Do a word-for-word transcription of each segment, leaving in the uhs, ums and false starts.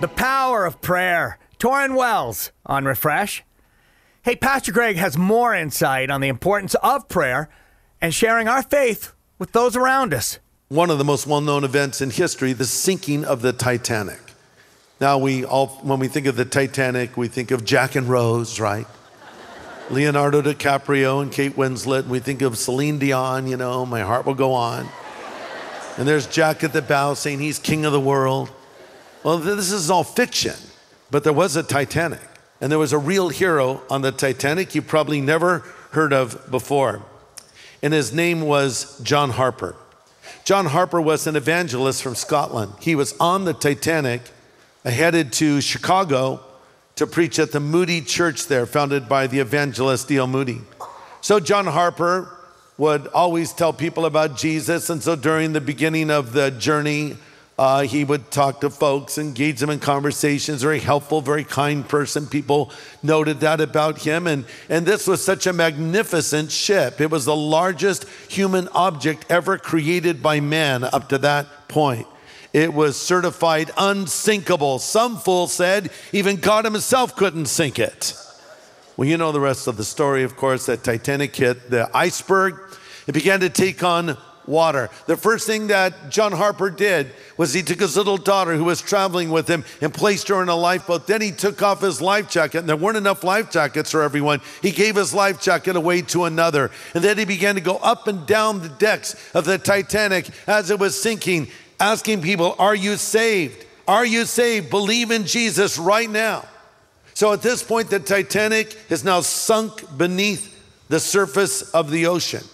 The power of prayer. Torrin Wells on Refresh. Hey, Pastor Greg has more insight on the importance of prayer and sharing our faith with those around us. One of the most well-known events in history, the sinking of the Titanic. Now, we all, when we think of the Titanic, we think of Jack and Rose, right? Leonardo DiCaprio and Kate Winslet. And we think of Celine Dion, you know, My Heart Will Go On. And there's Jack at the bow saying he's king of the world. Well, this is all fiction, but there was a Titanic. And there was a real hero on the Titanic you probably never heard of before. And his name was John Harper. John Harper was an evangelist from Scotland. He was on the Titanic, headed to Chicago to preach at the Moody Church there, founded by the evangelist D L Moody. So John Harper would always tell people about Jesus. And so during the beginning of the journey, Uh, he would talk to folks, engage them in conversations, very helpful, very kind person. People noted that about him. And, and this was such a magnificent ship. It was the largest human object ever created by man up to that point. It was certified unsinkable. Some fool said even God himself couldn't sink it. Well, you know the rest of the story, of course. That Titanic hit the iceberg. It began to take on water. The first thing that John Harper did was he took his little daughter who was traveling with him and placed her in a lifeboat. Then he took off his life jacket, and there weren't enough life jackets for everyone. He gave his life jacket away to another. And then he began to go up and down the decks of the Titanic as it was sinking, asking people, are you saved? Are you saved? Believe in Jesus right now. So at this point, the Titanic is now sunk beneath the surface of the ocean.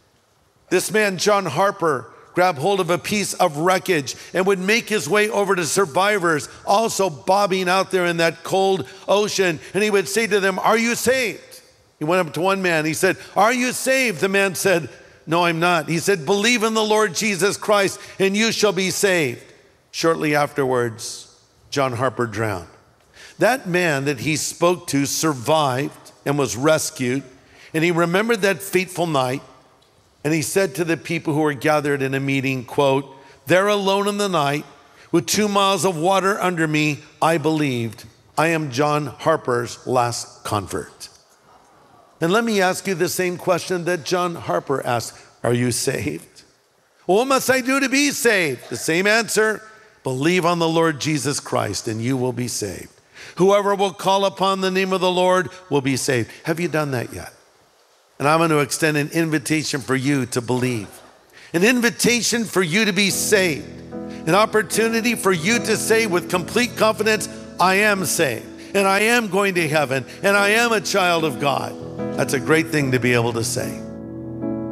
This man, John Harper, grabbed hold of a piece of wreckage and would make his way over to survivors, also bobbing out there in that cold ocean. And he would say to them, are you saved? He went up to one man. He said, are you saved? The man said, no, I'm not. He said, believe in the Lord Jesus Christ and you shall be saved. Shortly afterwards, John Harper drowned. That man that he spoke to survived and was rescued. And he remembered that fateful night. And he said to the people who were gathered in a meeting, quote, there alone in the night with two miles of water under me, I believed. I am John Harper's last convert. And let me ask you the same question that John Harper asked. Are you saved? Well, what must I do to be saved? The same answer, believe on the Lord Jesus Christ and you will be saved. Whoever will call upon the name of the Lord will be saved. Have you done that yet? And I'm going to extend an invitation for you to believe. An invitation for you to be saved. An opportunity for you to say with complete confidence, I am saved. And I am going to heaven. And I am a child of God. That's a great thing to be able to say.